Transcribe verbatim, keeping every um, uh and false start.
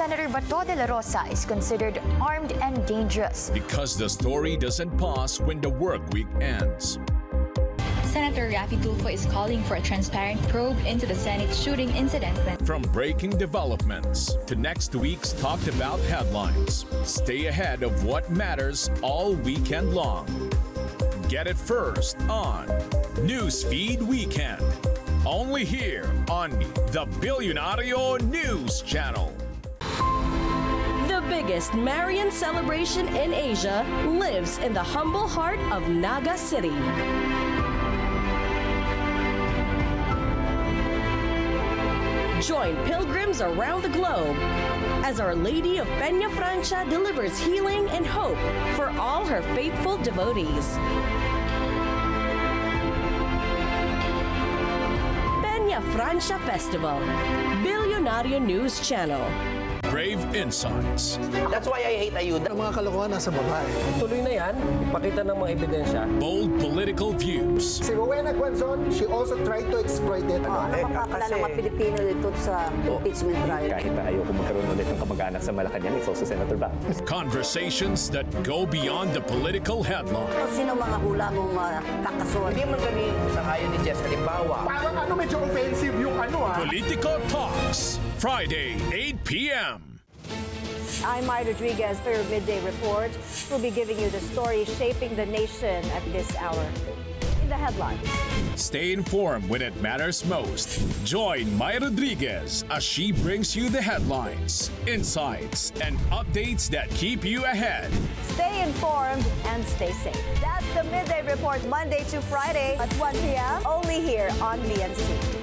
Senator Bato de la Rosa is considered armed and dangerous. Because the story doesn't pause when the work week ends. Senator Raffy Tulfo is calling for a transparent probe into the Senate shooting incident. From breaking developments to next week's talked about headlines, stay ahead of what matters all weekend long. Get it first on Newsfeed Weekend. Only here on the Billionario News Channel. The biggest Marian celebration in Asia lives in the humble heart of Naga City. Join pilgrims around the globe as Our Lady of Peña Francia delivers healing and hope for all her faithful devotees. Peña Francia Festival, Billionario News Channel. Brave Insights. That's why I hate ayuda. Ang mga kalokohan nasa babae. Tuloy na yan, ipakita ng mga ebidensya. Bold political views. Si Rowena Guanzon, she also tried to exploit it. Ah, Eh, napakakala kasi- ng mga Pilipino dito sa impeachment trial. Kahit na ayoko magkaroon ulit ng kamag-anak sa Malacanang, it's also Senator Bang. Conversations that go beyond the political headline. Sino mga hula mong uh, kakasuhan? Hindi man kami sangayon ni Jess. Halimbawa, Parang ano, medyo offensive yung ano ah. Politico Talks, Friday, eight p.m. I'm Maya Rodriguez for your Midday Report. We'll be giving you the story shaping the nation at this hour. In the headlines. Stay informed when it matters most. Join Maya Rodriguez as she brings you the headlines, insights, and updates that keep you ahead. Stay informed and stay safe. That's the Midday Report, Monday to Friday at one p.m. only here on B N C.